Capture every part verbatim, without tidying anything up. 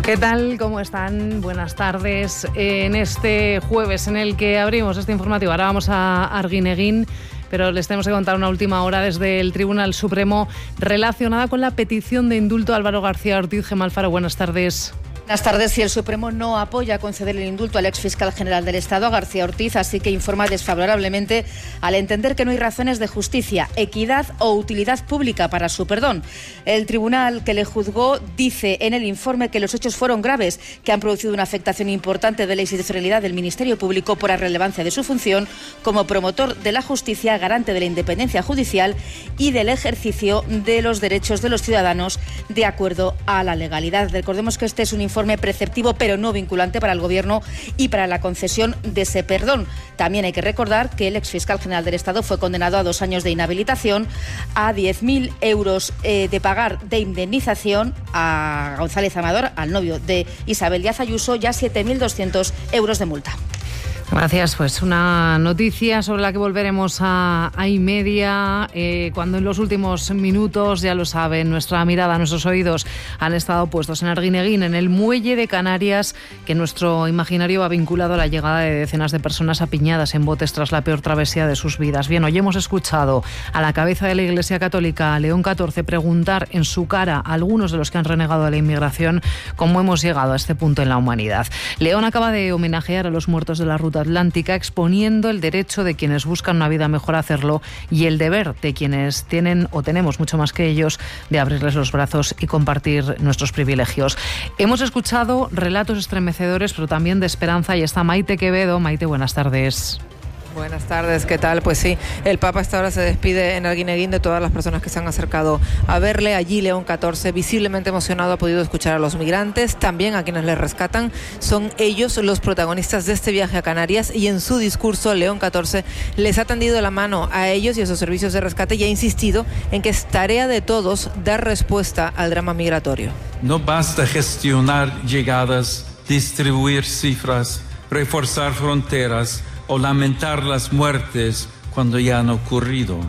¿Qué tal? ¿Cómo están? Buenas tardes. En este jueves en el que abrimos este informativo, ahora vamos a Arguineguín, pero les tenemos que contar una última hora desde el Tribunal Supremo relacionada con la petición de indulto a Álvaro García Ortiz. Gemma Alfaro, buenas tardes. Buenas tardes. Si el Supremo no apoya conceder el indulto al exfiscal general del Estado, a García Ortiz, así que informa desfavorablemente al entender que no hay razones de justicia, equidad o utilidad pública para su perdón. El tribunal que le juzgó dice en el informe que los hechos fueron graves, que han producido una afectación importante de la institucionalidad del Ministerio Público por la relevancia de su función como promotor de la justicia, garante de la independencia judicial y del ejercicio de los derechos de los ciudadanos de acuerdo a la legalidad. Recordemos que este es un informe informe preceptivo pero no vinculante para el Gobierno y para la concesión de ese perdón. También hay que recordar que el exfiscal general del Estado fue condenado a dos años de inhabilitación, a diez mil euros eh, de pagar de indemnización, a González Amador, al novio de Isabel Díaz Ayuso, y a siete mil doscientos euros de multa. Gracias. Pues una noticia sobre la que volveremos a, a y media, eh, cuando en los últimos minutos, ya lo saben, nuestra mirada, nuestros oídos han estado puestos en Arguineguín, en el muelle de Canarias, que nuestro imaginario va vinculado a la llegada de decenas de personas apiñadas en botes tras la peor travesía de sus vidas. Bien, hoy hemos escuchado a la cabeza de la Iglesia Católica, a León catorce, preguntar en su cara a algunos de los que han renegado de la inmigración cómo hemos llegado a este punto en la humanidad. León acaba de homenajear a los muertos de la ruta atlántica, exponiendo el derecho de quienes buscan una vida mejor a hacerlo y el deber de quienes tienen o tenemos mucho más que ellos de abrirles los brazos y compartir nuestros privilegios. Hemos escuchado relatos estremecedores, pero también de esperanza, y está Maite Quevedo. Maite, buenas tardes. Buenas tardes, ¿qué tal? Pues sí, el Papa hasta ahora se despide en Arguineguín de todas las personas que se han acercado a verle. Allí León catorce, visiblemente emocionado, ha podido escuchar a los migrantes, también a quienes les rescatan. Son ellos los protagonistas de este viaje a Canarias, y en su discurso León catorce les ha tendido la mano a ellos y a sus servicios de rescate y ha insistido en que es tarea de todos dar respuesta al drama migratorio. No basta gestionar llegadas, distribuir cifras, reforzar fronteras o lamentar las muertes cuando ya han ocurrido.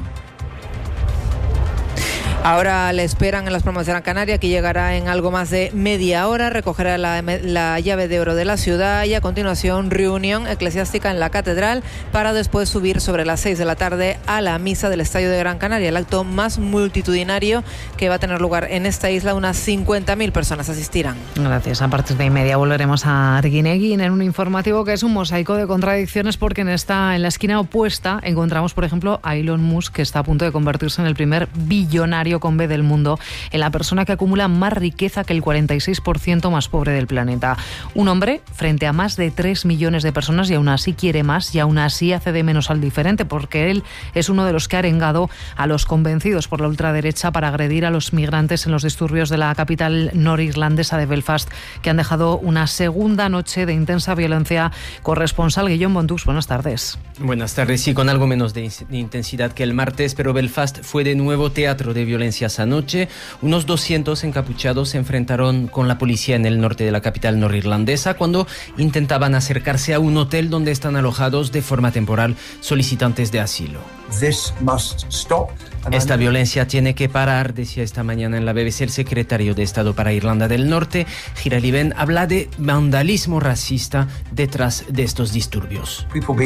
Ahora le esperan en las Palmas de Gran Canaria, que llegará en algo más de media hora, recogerá la, la llave de oro de la ciudad y a continuación reunión eclesiástica en la catedral para después subir sobre las seis de la tarde a la misa del Estadio de Gran Canaria, el acto más multitudinario que va a tener lugar en esta isla. Unas cincuenta mil personas asistirán. Gracias. A partir de y media volveremos a Arguineguín en un informativo que es un mosaico de contradicciones, porque en esta en la esquina opuesta encontramos, por ejemplo, a Elon Musk, que está a punto de convertirse en el primer billonario con B del mundo, en la persona que acumula más riqueza que el cuarenta y seis por ciento más pobre del planeta. Un hombre frente a más de tres millones de personas, y aún así quiere más, y aún así hace de menos al diferente, porque él es uno de los que ha arengado a los convencidos por la ultraderecha para agredir a los migrantes en los disturbios de la capital norirlandesa de Belfast, que han dejado una segunda noche de intensa violencia. Corresponsal Guillaume Bondux, buenas tardes. Buenas tardes. Sí, con algo menos de intensidad que el martes, pero Belfast fue de nuevo teatro de violencia anoche. Unos doscientos encapuchados se enfrentaron con la policía en el norte de la capital norirlandesa cuando intentaban acercarse a un hotel donde están alojados de forma temporal solicitantes de asilo. This must stop. Esta violencia tiene que parar, decía esta mañana en la B B C el secretario de Estado para Irlanda del Norte. Girali Ben habla de vandalismo racista detrás de estos disturbios.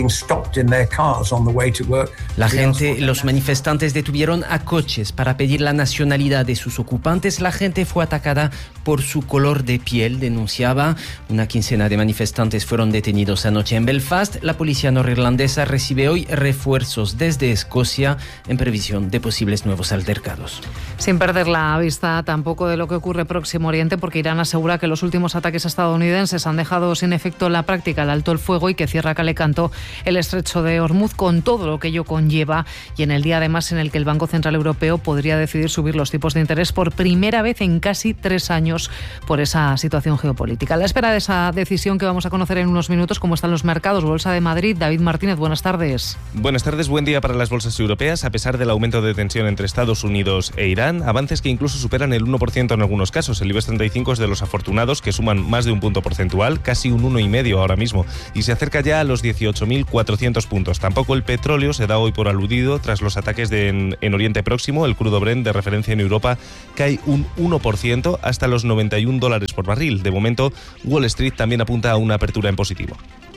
La gente, los manifestantes detuvieron a coches para pedir la nacionalidad de sus ocupantes. La gente fue atacada por su color de piel, denunciaba. Una quincena de manifestantes fueron detenidos anoche en Belfast. La policía norirlandesa recibe hoy refuerzos desde Escocia en previsión de posibles nuevos altercados. Sin perder la vista tampoco de lo que ocurre Próximo Oriente, porque Irán asegura que los últimos ataques estadounidenses han dejado sin efecto en la práctica el alto el fuego y que cierra calecanto el estrecho de Hormuz, con todo lo que ello conlleva, y en el día además en el que el Banco Central Europeo podría decidir subir los tipos de interés por primera vez en casi tres años por esa situación geopolítica. A la espera de esa decisión que vamos a conocer en unos minutos, cómo están los mercados. Bolsa de Madrid, David Martínez, buenas tardes. Buenas tardes, buen día para las bolsas europeas. A pesar del aumento de de tensión entre Estados Unidos e Irán, avances que incluso superan el uno por ciento en algunos casos. El IBEX treinta y cinco es de los afortunados, que suman más de un punto porcentual, casi un uno coma cinco ahora mismo, y se acerca ya a los dieciocho mil cuatrocientos puntos. Tampoco el petróleo se da hoy por aludido tras los ataques de en, en Oriente Próximo. El crudo Brent de referencia en Europa cae un uno por ciento hasta los noventa y un dólares por barril. De momento, Wall Street también apunta a una apertura en positivo.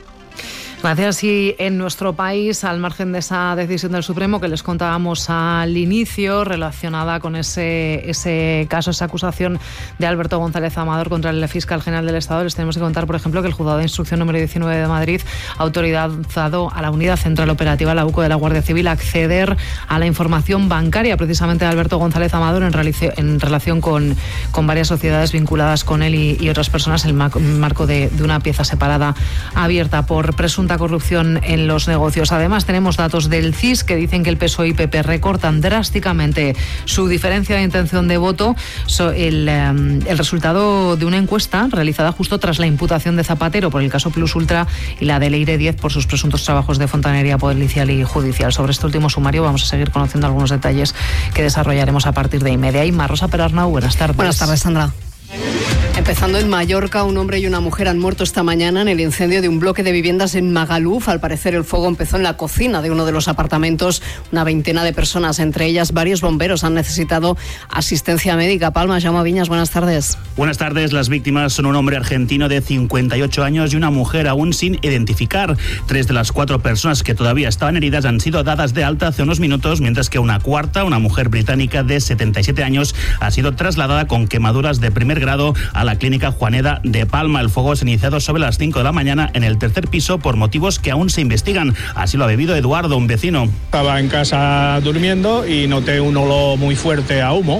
Gracias. Y en nuestro país, al margen de esa decisión del Supremo que les contábamos al inicio, relacionada con ese, ese caso, esa acusación de Alberto González Amador contra el fiscal general del Estado, les tenemos que contar, por ejemplo, que el Juzgado de Instrucción número diecinueve de Madrid ha autorizado a la Unidad Central Operativa, la U C O de la Guardia Civil, a acceder a la información bancaria precisamente de Alberto González Amador en, realice, en relación con, con varias sociedades vinculadas con él y, y otras personas, en el marco de, de una pieza separada abierta por presunta corrupción en los negocios. Además, tenemos datos del C I S que dicen que el P S O E y P P recortan drásticamente su diferencia de intención de voto. So, el, um, el resultado de una encuesta realizada justo tras la imputación de Zapatero por el caso Plus Ultra y la de Leire diez por sus presuntos trabajos de fontanería policial y judicial. Sobre este último sumario vamos a seguir conociendo algunos detalles que desarrollaremos a partir de y media. Y más, Rosa Perarnau, buenas tardes. Buenas tardes, Sandra. Empezando en Mallorca, un hombre y una mujer han muerto esta mañana en el incendio de un bloque de viviendas en Magaluf. Al parecer, el fuego empezó en la cocina de uno de los apartamentos. Una veintena de personas, entre ellas varios bomberos, han necesitado asistencia médica. Palma, Jaume Viñas, buenas tardes. Buenas tardes. Las víctimas son un hombre argentino de cincuenta y ocho años y una mujer aún sin identificar. Tres de las cuatro personas que todavía estaban heridas han sido dadas de alta hace unos minutos, mientras que una cuarta, una mujer británica de setenta y siete años, ha sido trasladada con quemaduras de primer grado a la clínica Juaneda de Palma. El fuego se ha iniciado sobre las cinco de la mañana en el tercer piso por motivos que aún se investigan. Así lo ha vivido Eduardo, un vecino. Estaba en casa durmiendo y noté un olor muy fuerte a humo.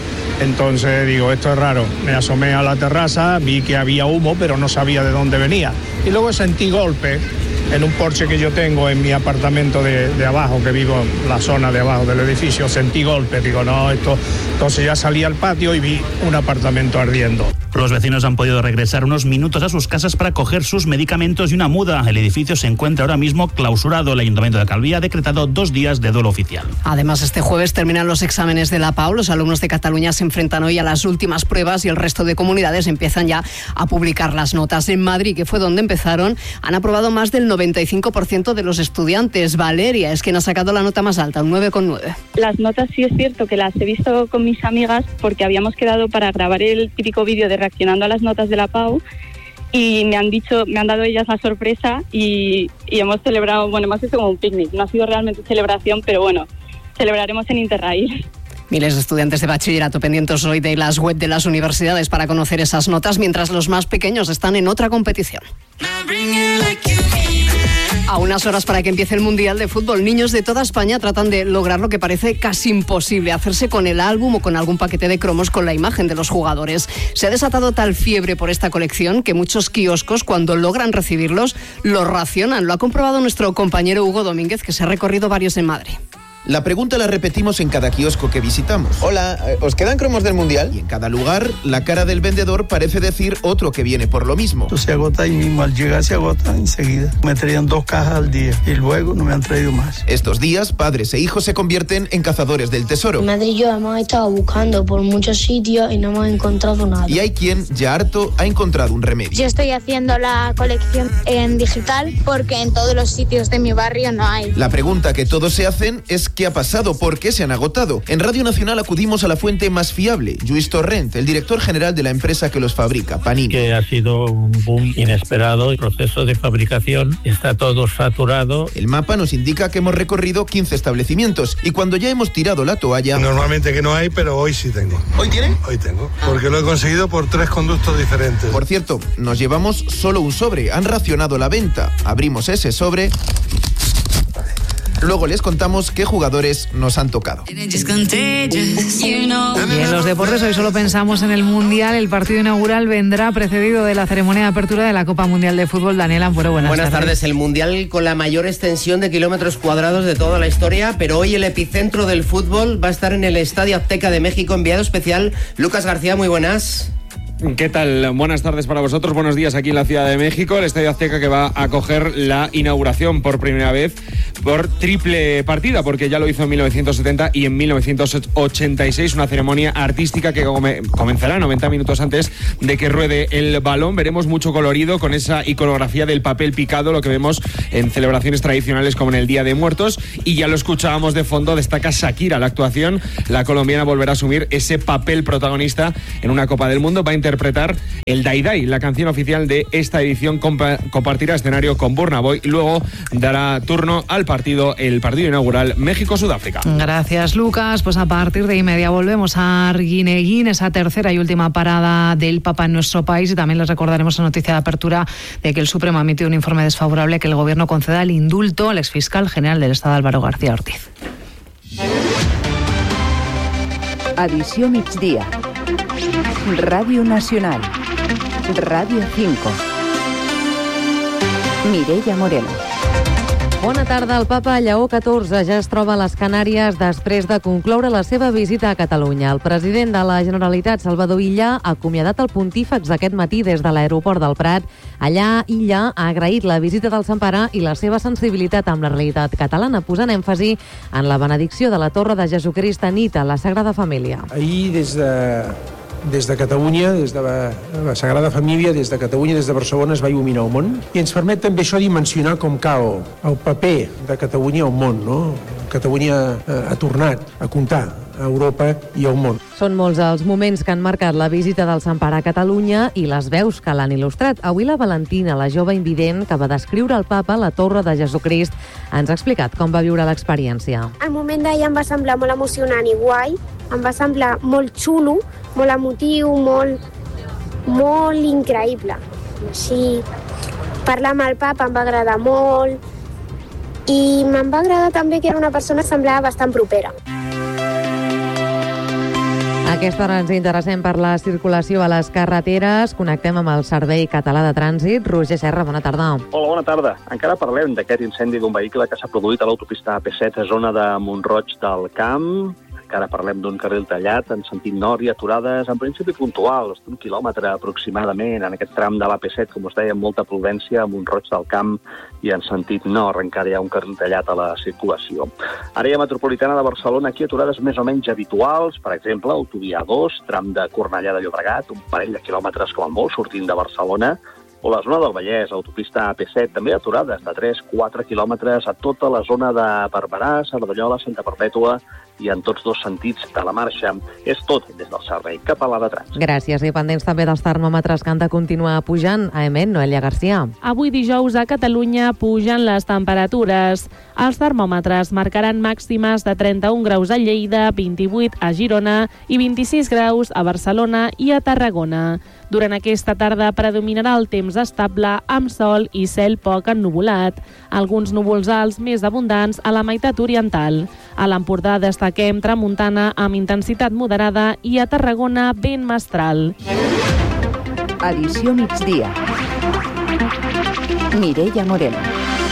Entonces digo, esto es raro. Me asomé a la terraza, vi que había humo, pero no sabía de dónde venía. Y luego sentí golpes en un porche que yo tengo en mi apartamento de, de abajo, que vivo en la zona de abajo del edificio. Sentí golpes, digo, no, esto... Entonces ya salí al patio y vi un apartamento ardiendo. Los vecinos han podido regresar unos minutos a sus casas para coger sus medicamentos y una muda. El edificio se encuentra ahora mismo clausurado. El Ayuntamiento de Calví ha decretado dos días de duelo oficial. Además, este jueves terminan los exámenes de la P A U. Los alumnos de Cataluña se enfrentan hoy a las últimas pruebas y el resto de comunidades empiezan ya a publicar las notas. En Madrid, que fue donde empezaron, han aprobado más del noventa y cinco por ciento de los estudiantes. Valeria es quien ha sacado la nota más alta, un nueve coma nueve. Las notas sí es cierto que las he visto con mis amigas porque habíamos quedado para grabar el típico vídeo de reaccionando a las notas de la P A U y me han dicho, me han dado ellas la sorpresa y, y hemos celebrado, bueno, hemos hecho como un picnic. No ha sido realmente celebración, pero bueno, celebraremos en Interrail. Miles de estudiantes de bachillerato pendientes hoy de las web de las universidades para conocer esas notas, mientras los más pequeños están en otra competición. A unas horas para que empiece el Mundial de Fútbol, niños de toda España tratan de lograr lo que parece casi imposible, hacerse con el álbum o con algún paquete de cromos con la imagen de los jugadores. Se ha desatado tal fiebre por esta colección que muchos kioscos, cuando logran recibirlos, los racionan. Lo ha comprobado nuestro compañero Hugo Domínguez, que se ha recorrido varios en Madrid. La pregunta la repetimos en cada kiosco que visitamos. Hola, ¿os quedan cromos del Mundial? Y en cada lugar, la cara del vendedor parece decir otro que viene por lo mismo. Se agota ahí mismo, al llegar se agota enseguida. Me traían dos cajas al día y luego no me han traído más. Estos días, padres e hijos se convierten en cazadores del tesoro. Mi madre y yo hemos estado buscando por muchos sitios y no hemos encontrado nada. Y hay quien, ya harto, ha encontrado un remedio. Yo estoy haciendo la colección en digital porque en todos los sitios de mi barrio no hay. La pregunta que todos se hacen es ¿qué ha pasado? ¿Por qué se han agotado? En Radio Nacional acudimos a la fuente más fiable, Lluís Torrent, el director general de la empresa que los fabrica, Panini. Que ha sido un boom inesperado, el proceso de fabricación está todo saturado. El mapa nos indica que hemos recorrido quince establecimientos y cuando ya hemos tirado la toalla... Normalmente que no hay, pero hoy sí tengo. ¿Hoy tiene? Hoy tengo, porque lo he conseguido por tres conductos diferentes. Por cierto, nos llevamos solo un sobre, han racionado la venta. Abrimos ese sobre... Luego les contamos qué jugadores nos han tocado. Y en los deportes hoy solo pensamos en el Mundial. El partido inaugural vendrá precedido de la ceremonia de apertura de la Copa Mundial de Fútbol. Daniel Ampuero, buenas, buenas tardes. tardes. El Mundial con la mayor extensión de kilómetros cuadrados de toda la historia, pero hoy el epicentro del fútbol va a estar en el Estadio Azteca de México. Enviado especial, Lucas García, muy buenas. ¿Qué tal? Buenas tardes para vosotros, buenos días aquí en la Ciudad de México, el Estadio Azteca que va a acoger la inauguración por primera vez por triple partida, porque ya lo hizo en mil novecientos setenta y en mil novecientos ochenta y seis, una ceremonia artística que come, comenzará noventa minutos antes de que ruede el balón. Veremos mucho colorido con esa iconografía del papel picado, lo que vemos en celebraciones tradicionales como en el Día de Muertos, y ya lo escuchábamos de fondo, destaca Shakira la actuación. La colombiana volverá a asumir ese papel protagonista en una Copa del Mundo, va a interpretar el Dai Dai, la canción oficial de esta edición, compa- compartirá escenario con Burna Boy y luego dará turno al partido, el partido inaugural México-Sudáfrica. Gracias, Lucas. Pues a partir de y media volvemos a Arguineguín, esa tercera y última parada del Papa en nuestro país, y también les recordaremos la noticia de apertura de que el Supremo ha emitido un informe desfavorable que el Gobierno conceda el indulto al exfiscal general del Estado, Álvaro García Ortiz. Edició migdia. Ràdio Nacional. Ràdio cinco. Mireia Moreno. Bona tarda. El papa Lleó catorze ja es troba a les Canàries després de concloure la seva visita a Catalunya. El president de la Generalitat, Salvador Illa, ha acomiadat el pontífex aquest matí des de l'aeroport del Prat. Allà, Illa ha agraït la visita del Sant Pare i la seva sensibilitat amb la realitat catalana, posant èmfasi en la benedicció de la Torre de Jesucrist a nit a la Sagrada Família. Ahir, des de... des de Catalunya, des de la, la Sagrada Família, des de Catalunya, des de Barcelona, es va il·luminar el món. I ens permet també això dimensionar com cal el paper de Catalunya al món, no? Catalunya eh, ha tornat a comptar a Europa i al món. Són molts els moments que han marcat la visita del Sant Pare a Catalunya i les veus que l'han il·lustrat. Avui la Valentina, la jove invident que va descriure al papa la Torre de Jesucrist, ens ha explicat com va viure l'experiència. El moment d'ahir em va semblar molt emocionant i guai, em va semblar molt xulo, molt emotiu, molt, molt increïble. Així, parlar amb el papa em va agradar molt i me'n va agradar també que era una persona que semblava bastant propera. A aquesta hora ens interessem per la circulació a les carreteres. Connectem amb el Servei Català de Trànsit. Roger Serra, bona tarda. Hola, bona tarda. Encara parlem d'aquest incendi d'un vehicle que s'ha produït a l'autopista A P set a zona de Mont-roig del Camp. Encara parlem d'un carril tallat en sentit nord i aturades, en principi puntuals, d'un quilòmetre aproximadament, en aquest tram de l'A P set, com us deia, amb molta prudència, a Mont-roig del Camp i en sentit nord. Encara hi ha un carril tallat a la circulació. Àrea metropolitana de Barcelona, aquí aturades més o menys habituals, per exemple, autovia dos, tram de Cornellà de Llobregat, un parell de quilòmetres com a molt sortint de Barcelona, o la zona del Vallès, autopista A P set, també aturades de tres a quatre quilòmetres a tota la zona de Barberà, Cerdanyola, Santa Perpètua i en tots dos sentits de la marxa. És tot des del Servei Català de Trànsit. Gràcies. I pendents també dels termòmetres que han de continuar pujant. A Emet, Noelia Garcia. Avui dijous a Catalunya pugen les temperatures. Els termòmetres marcaran màximes de trenta-un graus a Lleida, vint-i-vuit a Girona i vint-i-sis graus a Barcelona i a Tarragona. Durant aquesta tarda predominarà el temps estable amb sol i cel poc ennuvolat. Alguns núvols alts més abundants a la meitat oriental. A l'Empordà destaquem tramuntana amb intensitat moderada i a Tarragona vent mestral. Edició migdia. Mireia Moreno.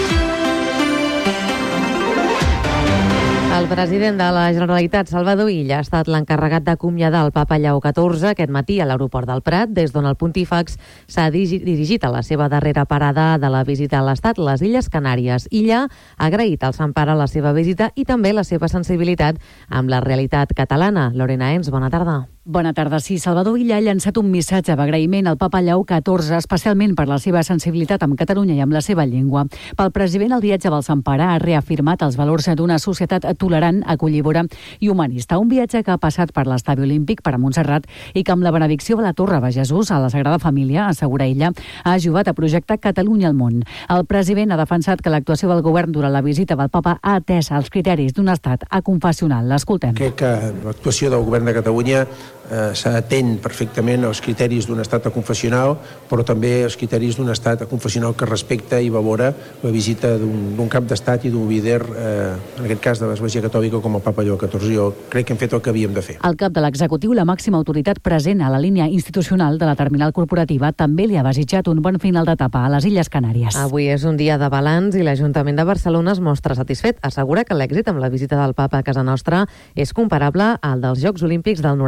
El president de la Generalitat, Salvador Illa, ha estat l'encarregat d'acomiadar el papa Lleó catorze aquest matí a l'aeroport del Prat, des d'on el pontífex s'ha dirigit a la seva darrera parada de la visita a l'Estat, les Illes Canàries. Illa ha agraït al Sant Pare la seva visita i també la seva sensibilitat amb la realitat catalana. Lorena Ens, bona tarda. Bona tarda. Sí, Salvador Illa ha llançat un missatge d'agraïment al papa Lleó catorze, especialment per la seva sensibilitat amb Catalunya i amb la seva llengua. Pel president, el viatge del Sant Pare ha reafirmat els valors d'una societat tolerant, acollidora i humanista. Un viatge que ha passat per l'estadi olímpic, per a Montserrat, i que amb la benedicció de la Torre de Jesús a la Sagrada Família, assegura Illa, ha ajudat a projectar Catalunya al món. El president ha defensat que l'actuació del govern durant la visita del papa ha atès els criteris d'un estat aconfessional. L'escoltem. Crec que l'actuació del govern de Catalunya eh, s'atén perfectament als criteris d'un estat aconfessional, però també als criteris d'un estat aconfessional que respecta i valora la visita d'un cap d'estat i d'un líder, eh, en aquest cas de l'Església Catòlica, com el papa Lleó catorze. Jo crec que hem fet el que havíem de fer. El cap de l'executiu, la màxima autoritat present a la línia institucional de la terminal corporativa, també li ha desitjat un bon final d'etapa a les Illes Canàries. Avui és un dia de balanç i l'Ajuntament de Barcelona es mostra satisfet. Assegura que l'èxit amb la visita del papa a casa nostra és comparable al dels Jocs Olímpics del noranta-dos.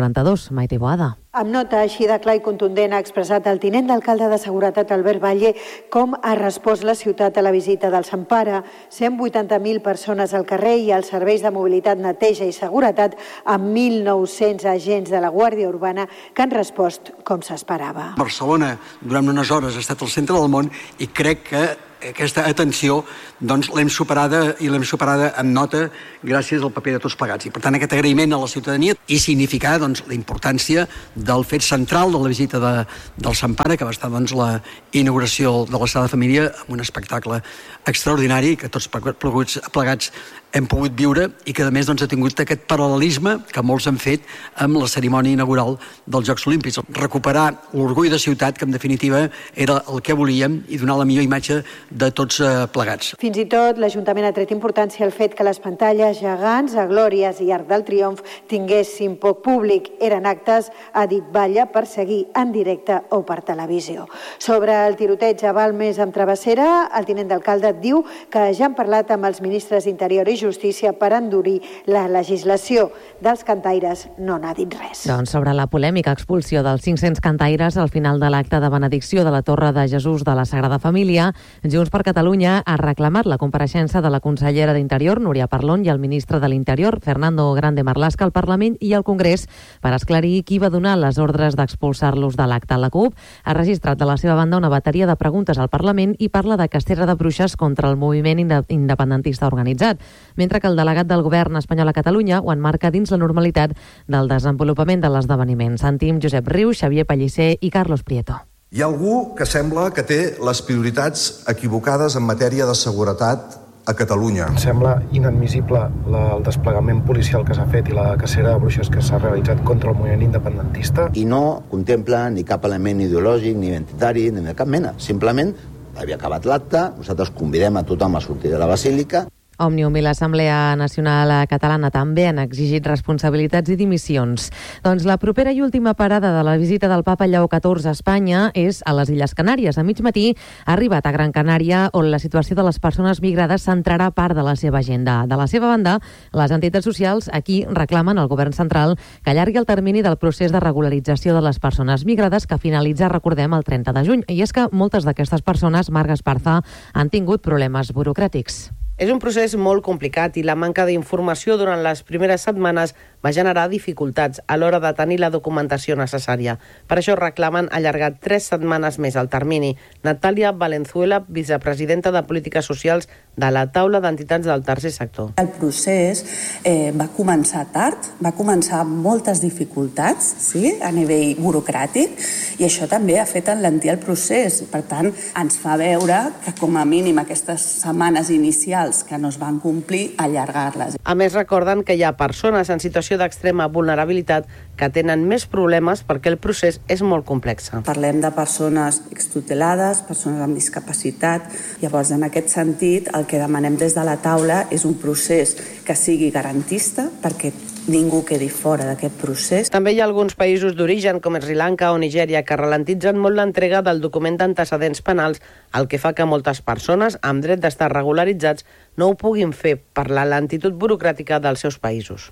Reus, Maite Boada. Amb nota així de clar i contundent ha expressat el tinent d'alcalde de Seguretat, Albert Valle, com ha respost la ciutat a la visita del Sant Pare. cent vuitanta mil persones al carrer i els serveis de mobilitat, neteja i seguretat amb mil nou-cents agents de la Guàrdia Urbana que han respost com s'esperava. Barcelona durant unes hores ha estat el centre del món i crec que aquesta atenció doncs, l'hem superada i l'hem superada amb nota gràcies al paper de tots plegats. I per tant aquest agraïment a la ciutadania i significar doncs, la importància del fet central de la visita de, del Sant Pare, que va estar doncs, la inauguració de la Sagrada Família amb un espectacle extraordinari que tots plegats, plegats hem pogut viure i que a més doncs, ha tingut aquest paral·lelisme que molts han fet amb la cerimònia inaugural dels Jocs Olímpics. Recuperar l'orgull de ciutat, que en definitiva era el que volíem, i donar la millor imatge de tots eh, plegats. Fins i tot l'Ajuntament ha tret importància al fet que les pantalles gegants a Glòries i Arc del Triomf tinguessin poc públic. Eren actes, ha dit Batlle, per seguir en directe o per televisió. Sobre el tiroteig a Balmes amb travessera, el tinent d'alcalde diu que ja han parlat amb els ministres d'Interior i Justícia per endurir la legislació. Dels cantaires no n'ha dit res. Doncs sobre la polèmica expulsió dels cinc-cents cantaires al final de l'acte de benedicció de la Torre de Jesús de la Sagrada Família, Junts per Catalunya ha reclamat la compareixença de la consellera d'Interior, Núria Parlon, i el ministre de l'Interior, Fernando Grande Marlaska, al Parlament i al Congrés per esclarir qui va donar les ordres d'expulsar-los de l'acte. La CUP ha registrat de la seva banda una bateria de preguntes al Parlament i parla de cacera de bruixes contra el moviment independentista organitzat, mentre que el delegat del govern espanyol a Catalunya ho enmarca dins la normalitat del desenvolupament de l'esdeveniment. Sentim Josep Riu, Xavier Pellicer i Carlos Prieto. Hi ha algú que sembla que té les prioritats equivocades en matèria de seguretat a Catalunya. Em sembla inadmissible la, el desplegament policial que s'ha fet i la cacera de bruixes que s'ha realitzat contra el moviment independentista. I no contempla ni cap element ideològic, ni identitari, ni de cap mena. Simplement, havia acabat l'acte, nosaltres convidem a tothom a sortir de la Basílica. Òmnium i l'Assemblea Nacional Catalana també han exigit responsabilitats i dimissions. Doncs la propera i última parada de la visita del papa Lleó catorze a Espanya és a les Illes Canàries. A mig matí ha arribat a Gran Canària, on la situació de les persones migrades centrarà part de la seva agenda. De la seva banda, les entitats socials aquí reclamen al govern central que allargui el termini del procés de regularització de les persones migrades, que finalitza, recordem, el trenta de juny. I és que moltes d'aquestes persones, Marga Esparza, han tingut problemes burocràtics. És un procés molt complicat i la manca d'informació durant les primeres setmanes va generar dificultats a l'hora de tenir la documentació necessària. Per això reclamen allargar tres setmanes més el termini. Natàlia Valenzuela, vicepresidenta de Polítiques Socials de la Taula d'Entitats del Tercer Sector. El procés eh, va començar tard, va començar amb moltes dificultats, sí, a nivell burocràtic, i això també ha fet enlentir el procés. Per tant, ens fa veure que com a mínim aquestes setmanes inicials que no es van complir, allargar-les. A més, recorden que hi ha persones en situació d'extrema vulnerabilitat que tenen més problemes perquè el procés és molt complex. Parlem de persones extutelades, persones amb discapacitat. Llavors, en aquest sentit, el que demanem des de la taula és un procés que sigui garantista perquè ningú quedi fora d'aquest procés. També hi ha alguns països d'origen, com Sri Lanka o Nigèria, que ralentitzen molt l'entrega del document d'antecedents penals, el que fa que moltes persones amb dret d'estar regularitzats no ho puguin fer per la lentitud burocràtica dels seus països.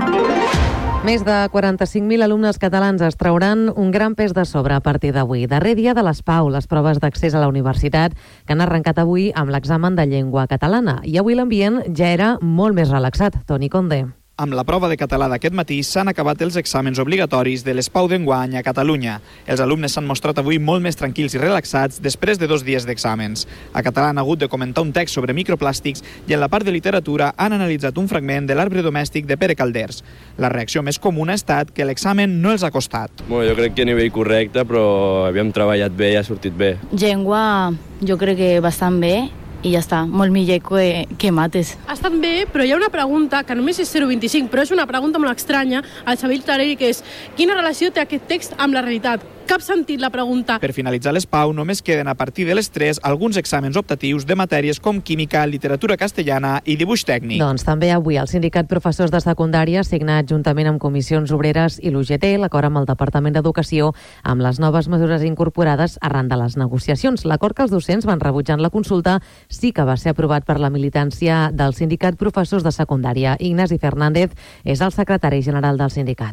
Més de quaranta-cinc mil alumnes catalans es trauran un gran pes de sobre a partir d'avui. Darrer dia de les PAU, les proves d'accés a la universitat, que han arrencat avui amb l'examen de llengua catalana. I avui l'ambient ja era molt més relaxat. Toni Conde. Amb la prova de català d'aquest matí s'han acabat els exàmens obligatoris de les PAU d'enguany a Catalunya. Els alumnes s'han mostrat avui molt més tranquils i relaxats després de dos dies d'exàmens. A català han hagut de comentar un text sobre microplàstics i en la part de literatura han analitzat un fragment de l'Arbre domèstic de Pere Calders. La reacció més comuna ha estat que l'examen no els ha costat. Bueno, jo crec que a nivell correcte, però havíem treballat bé i ha sortit bé. Llengua jo crec que bastant bé, i ja està, molt millor que, que mates. Ha estat bé, però hi ha una pregunta que només és zero coma vint-i-cinc, però és una pregunta molt estranya al Xavier Tareri, que és: quina relació té aquest text amb la realitat? Cap sentit la pregunta. Per finalitzar les PAU només queden a partir de les tres alguns exàmens optatius de matèries com química, literatura castellana i dibuix tècnic. Doncs també avui el Sindicat Professors de Secundària ha signat juntament amb Comissions Obreres i l'U G T l'acord amb el Departament d'Educació amb les noves mesures incorporades arran de les negociacions. L'acord que els docents van rebutjar en la consulta sí que va ser aprovat per la militància del Sindicat Professors de Secundària. Ignasi Fernández és el secretari general del sindicat.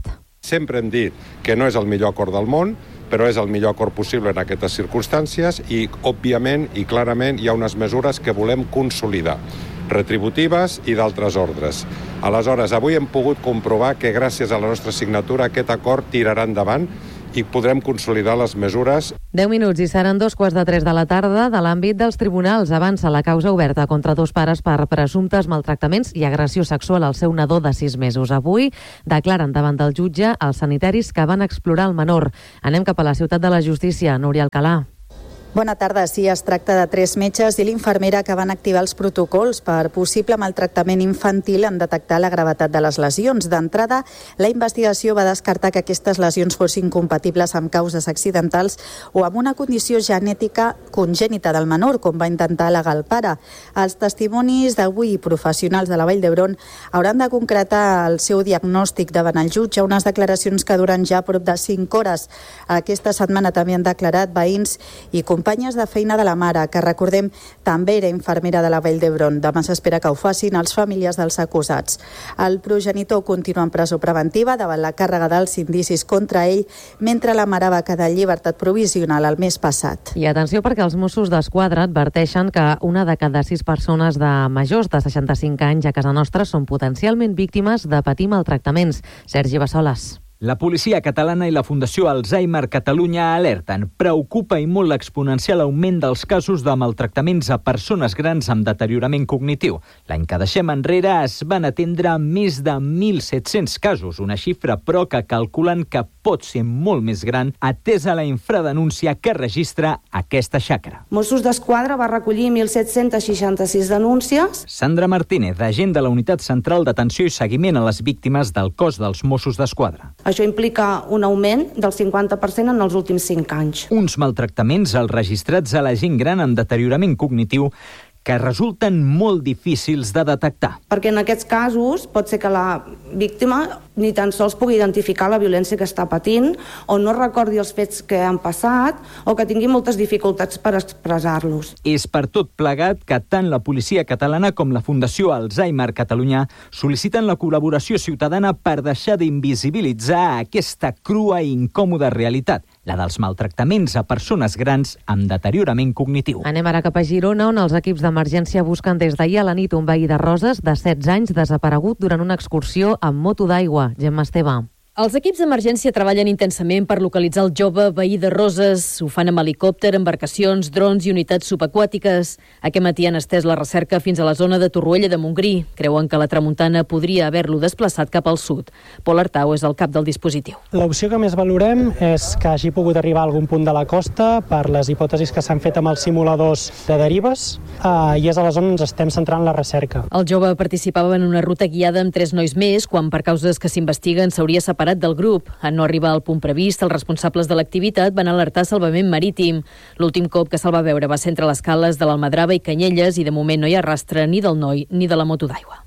Sempre hem dit que no és el millor acord del món, però és el millor acord possible en aquestes circumstàncies i, òbviament i clarament, hi ha unes mesures que volem consolidar, retributives i d'altres ordres. Aleshores, avui hem pogut comprovar que gràcies a la nostra signatura aquest acord tirarà endavant i podrem consolidar les mesures. deu minuts i seran dos quarts de tres de la tarda. De l'àmbit dels tribunals avança la causa oberta contra dos pares per presumptes maltractaments i agressió sexual al seu nadó de sis mesos. Avui declaren davant del jutge els sanitaris que van explorar el menor. Anem cap a la ciutat de la justícia. Núria Alcalà. Bona tarda. Sí, es tracta de tres metges i l'infermera que van activar els protocols per possible maltractament infantil en detectar la gravetat de les lesions. D'entrada, la investigació va descartar que aquestes lesions fossin compatibles amb causes accidentals o amb una condició genètica congènita del menor, com va intentar al·legar el pare. Els testimonis d'avui i professionals de la Vall d'Hebron hauran de concretar el seu diagnòstic davant el jutge, unes declaracions que duren ja prop de cinc hores. Aquesta setmana també han declarat veïns i companyes de feina de la mare, que recordem també era infermera de la Vall d'Hebron. Demà s'espera que ho facin els familiars dels acusats. El progenitor continua en presó preventiva davant la càrrega dels indicis contra ell, mentre la mare va quedar en llibertat provisional el mes passat. I atenció, perquè els Mossos d'Esquadra adverteixen que una de cada sis persones de majors de seixanta-cinc anys a casa nostra són potencialment víctimes de patir maltractaments. Sergi Bassoles. La policia catalana i la Fundació Alzheimer Catalunya alerten. Preocupa i molt l'exponencial augment dels casos de maltractaments a persones grans amb deteriorament cognitiu. L'any que deixem enrere es van atendre més de mil set-cents casos, una xifra però que calculen que pot ser molt més gran atesa la infradenúncia que registra aquesta xacra. Mossos d'Esquadra va recollir mil set-cents seixanta-sis denúncies. Sandra Martínez, agent de la Unitat Central d'Atenció i Seguiment a les Víctimes del cos dels Mossos d'Esquadra. Això implica un augment del cinquanta per cent en els últims cinc anys. Uns maltractaments els registrats a la gent gran amb deteriorament cognitiu que resulten molt difícils de detectar. Perquè en aquests casos pot ser que la víctima ni tan sols pugui identificar la violència que està patint, o no recordi els fets que han passat, o que tingui moltes dificultats per expressar-los. És per tot plegat que tant la policia catalana com la Fundació Alzheimer Catalunya sol·liciten la col·laboració ciutadana per deixar d'invisibilitzar aquesta crua i incòmoda realitat, la dels maltractaments a persones grans amb deteriorament cognitiu. Anem ara cap a Girona, on els equips d'emergència busquen des d'ahir a la nit un veí de Roses de setze anys desaparegut durant una excursió amb moto d'aigua. Gemma Esteve. Els equips d'emergència treballen intensament per localitzar el jove veí de Roses. Ho fan amb helicòpter, embarcacions, drons i unitats subaquàtiques. Aquest matí han estès la recerca fins a la zona de Torroella de Montgrí. Creuen que la tramuntana podria haver-lo desplaçat cap al sud. Pol Artau és el cap del dispositiu. L'opció que més valorem és que hagi pogut arribar a algun punt de la costa per les hipòtesis que s'han fet amb els simuladors de derives, eh, i és a la zona on ens estem centrant la recerca. El jove participava en una ruta guiada amb tres nois més, quan per causes que s'investiguen s'hauria separat del grup. En no arribar al punt previst, els responsables de l'activitat van alertar Salvament Marítim. L'últim cop que se'l va veure va ser entre les cales de l'Almadrava i Canyelles, i de moment no hi ha rastre ni del noi ni de la moto d'aigua.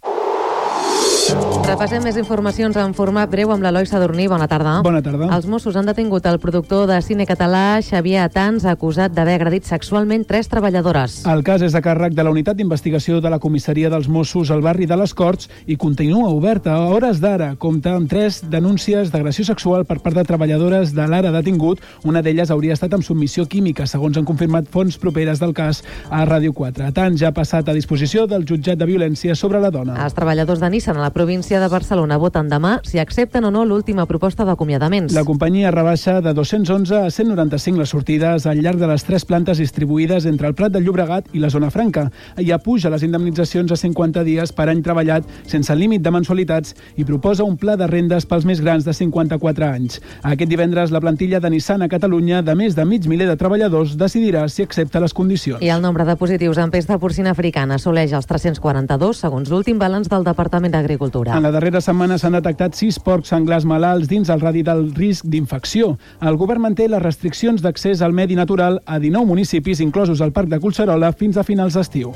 Repassem més informacions en format breu amb l'Eloi Sadurní. Bona tarda. Bona tarda. Els Mossos han detingut el productor de cine català Xavier Atans, acusat d'haver agredit sexualment tres treballadores. El cas és a càrrec de la unitat d'investigació de la comissaria dels Mossos al barri de les Corts i continua oberta. A hores d'ara compta amb tres denúncies d'agressió sexual per part de treballadores de l'ara detingut. Una d'elles hauria estat amb submissió química, segons han confirmat fonts properes del cas a Ràdio quatre. Atans ja ha passat a disposició del jutjat de violència sobre la dona. Els treballadors de Nissan a la província de Barcelona voten demà si accepten o no l'última proposta d'acomiadaments. La companyia rebaixa de dos-cents onze a cent noranta-cinc les sortides al llarg de les tres plantes distribuïdes entre el Prat de Llobregat i la Zona Franca. I apuja les indemnitzacions a cinquanta dies per any treballat sense límit de mensualitats i proposa un pla de rendes pels més grans de cinquanta-quatre anys. Aquest divendres la plantilla de Nissan a Catalunya de més de mig miler de treballadors decidirà si accepta les condicions. I el nombre de positius en pesta porcina africana assoleix els tres-cents quaranta-dos segons l'últim balanç del Departament d'Agricultura. En la darrera setmana s'han detectat sis porcs senglars malalts dins el radi del risc d'infecció. El govern manté les restriccions d'accés al medi natural a dinou municipis, inclosos el Parc de Collserola, fins a finals d'estiu.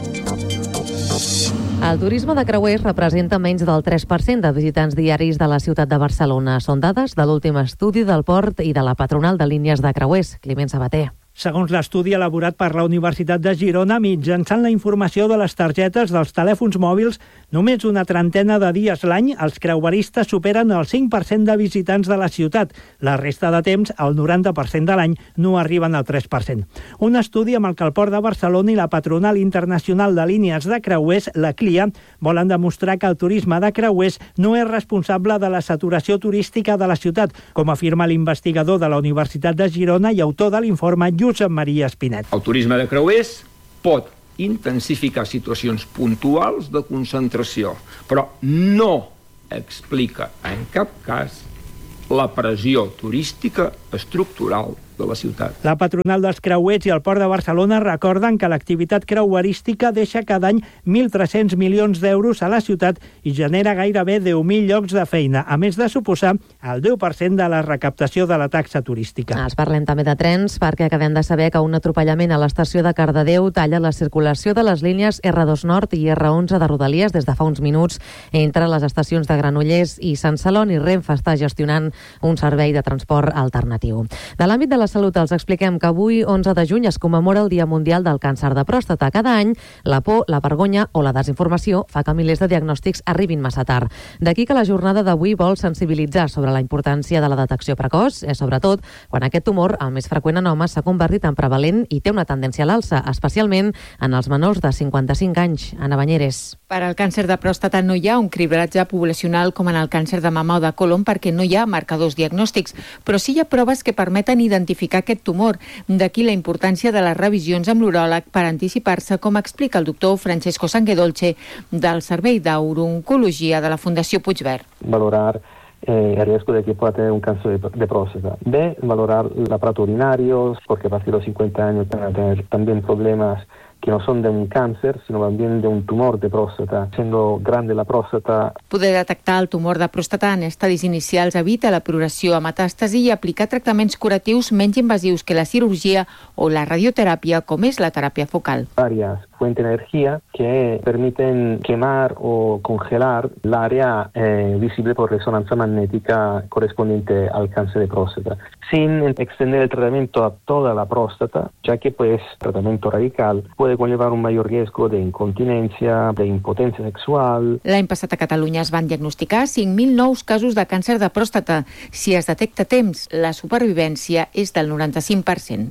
El turisme de creuers representa menys del tres per cent de visitants diaris de la ciutat de Barcelona. Són dades de l'últim estudi del port i de la patronal de línies de creuers, Climent Sabater. Segons l'estudi elaborat per la Universitat de Girona, mitjançant la informació de les targetes dels telèfons mòbils, només una trentena de dies l'any els creueristes superen el cinc per cent de visitants de la ciutat. La resta de temps, el noranta per cent de l'any, no arriben al tres per cent. Un estudi amb el que el Port de Barcelona i la Patronal Internacional de Línies de Creuers, la C L I A, volen demostrar que el turisme de creuers no és responsable de la saturació turística de la ciutat, com afirma l'investigador de la Universitat de Girona i autor de l'informe Josep Maria Espinet. El turisme de creuers pot intensificar situacions puntuals de concentració, però no explica en cap cas la pressió turística estructural de la ciutat. La Patronal dels Creuers i el Port de Barcelona recorden que l'activitat creuerística deixa cada any mil tres-cents milions d'euros a la ciutat i genera gairebé deu mil llocs de feina, a més de suposar el deu per cent de la recaptació de la taxa turística. Els parlem també de trens, perquè acabem de saber que un atropellament a l'estació de Cardedeu talla la circulació de les línies erre dos Nord i erre onze de Rodalies des de fa uns minuts entre les estacions de Granollers i Sant Celoni. i Renfe està gestionant un servei de transport alternatiu. De l'àmbit de la salut els expliquem que avui, onze de juny, es commemora el Dia Mundial del Càncer de Pròstata. Cada any, la por, la vergonya o la desinformació fa que milers de diagnòstics arribin massa tard. D'aquí que la jornada d'avui vol sensibilitzar sobre la importància de la detecció precoç, eh, sobretot quan aquest tumor, el més freqüent en homes, s'ha convertit en prevalent i té una tendència a l'alça, especialment en els menors de cinquanta-cinc anys. Ana Banyeres. Per al càncer de pròstata no hi ha un cribratge poblacional com en el càncer de mama o de colon perquè no hi ha marcadors diagnòstics, però sí hi ha proves que permeten identificar aquest tumor. D'aquí la importància de les revisions amb l'uròleg per anticipar-se, com explica el doctor Francesco Sanguedolce del Servei d'Urologia de la Fundació Puigverd. Valorar eh, el riesgo de que pueda tener un cáncer de, de próstata. B, valorar el aparato urinario, porque a partir de los cincuenta años van a tener también problemas que no son de un cáncer, sino también de un tumor de próstata. Siendo grande la próstata... Poder detectar el tumor de pròstata en estadis inicials evita la progressió a metàstasi i aplicar tractaments curatius menys invasius que la cirurgia o la radioteràpia, com és la teràpia focal. Varias fuentes de energía que permiten quemar o congelar el área eh, visible por resonancia magnética correspondiente al cáncer de próstata, sin extender el tratamiento a toda la próstata, ya que pues tratamiento radical puede conllevar un mayor riesgo de incontinencia, de impotencia sexual. L'any passat a Catalunya es van diagnosticar cinc mil nous casos de càncer de pròstata. Si es detecta a temps, la supervivència és del noranta-cinc per cent.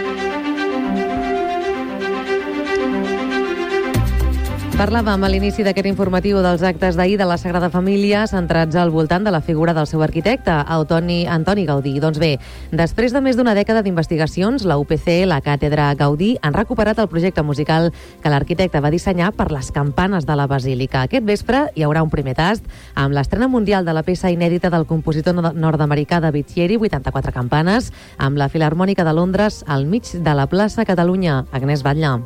Parlàvem a l'inici d'aquest informatiu dels actes d'ahir de la Sagrada Família centrats al voltant de la figura del seu arquitecte, Antoni, Antoni Gaudí. Doncs bé, després de més d'una dècada d'investigacions, la U P C, la Càtedra Gaudí, han recuperat el projecte musical que l'arquitecte va dissenyar per les campanes de la Basílica. Aquest vespre hi haurà un primer tast amb l'estrena mundial de la peça inèdita del compositor nord-americà David Thierry, vuitanta-quatre campanes, amb la Filharmònica de Londres al mig de la plaça Catalunya. Agnès Batlle.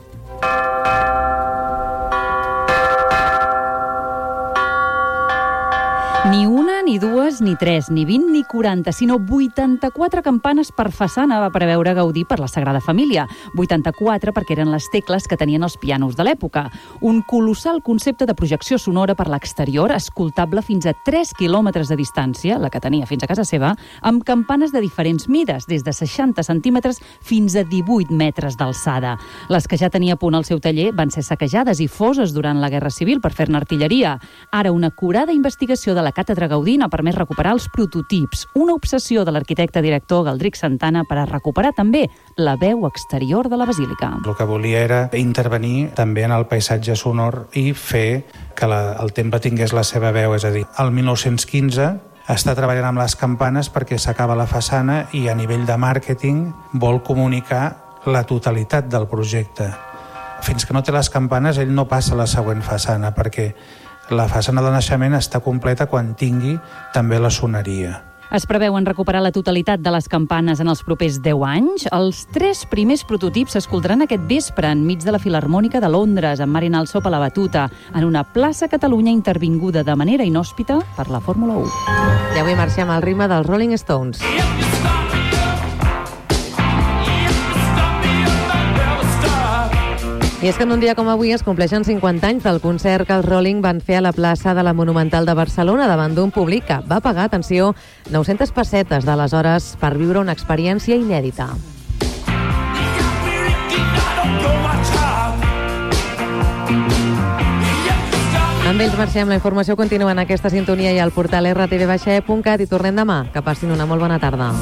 Ni una, ni dues, ni tres, ni vint, ni quaranta, sinó vuitanta-quatre campanes per façana va preveure Gaudí per la Sagrada Família. vuitanta-quatre perquè eren les tecles que tenien els pianos de l'època. Un colossal concepte de projecció sonora per l'exterior, escoltable fins a tres quilòmetres de distància, la que tenia fins a casa seva, amb campanes de diferents mides, des de seixanta centímetres fins a divuit metres d'alçada. Les que ja tenia a punt al seu taller van ser saquejades i foses durant la Guerra Civil per fer-ne artilleria. Ara, una acurada investigació de la Càtedra Gaudí n'ha permès recuperar els prototips, una obsessió de l'arquitecte director Galdric Santana per a recuperar també la veu exterior de la Basílica. El que volia era intervenir també en el paisatge sonor i fer que la, el temple tingués la seva veu, és a dir, el mil nou-cents quinze està treballant amb les campanes perquè s'acaba la façana i a nivell de màrqueting vol comunicar la totalitat del projecte. Fins que no té les campanes ell no passa a la següent façana perquè la façana del naixement està completa quan tingui també la soneria. Es preveuen recuperar la totalitat de les campanes en els propers deu anys. Els tres primers prototips s'escoltaran aquest vespre enmig de la Filharmònica de Londres, amb Marin Alsop a la batuta, en una plaça Catalunya intervinguda de manera inhòspita per la Fórmula u. I avui marxem al ritme dels Rolling Stones. I és que en un dia com avui es compleixen cinquanta anys del concert que els Rolling van fer a la plaça de la Monumental de Barcelona davant d'un públic que va pagar, atenció, nou-centes pessetes d'aleshores per viure una experiència inèdita. Amb ells marxem. La informació continua en aquesta sintonia i al portal erre te ve baixa e punt cat i tornem demà. Que passin una molt bona tarda.